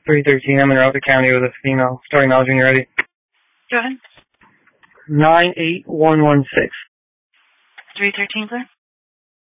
313, I'm in Rutherford County with a female. Starting now when you're ready. Go ahead. 98116. 313, sir?